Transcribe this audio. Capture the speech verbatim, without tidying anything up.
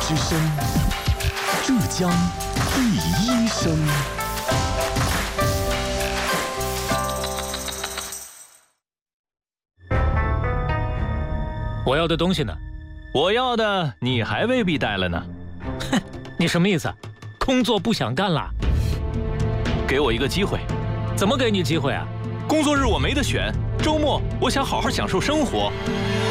之声，浙江第一声。 我要的东西呢？ 我要的你还未必带了呢。 哼，你什么意思？工作不想干了？ 给我一个机会。 怎么给你机会啊？ 工作日我没得选，周末我想好好享受生活。